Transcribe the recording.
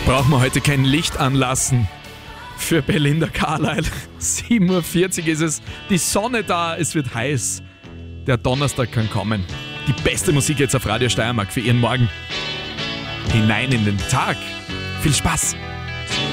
brauchen wir heute kein Licht anlassen für Belinda Carlisle. 7:40 Uhr ist es, die Sonne da, es wird heiß. Der Donnerstag kann kommen. Die beste Musik jetzt auf Radio Steiermark für Ihren Morgen. Hinein in den Tag. Viel Spaß!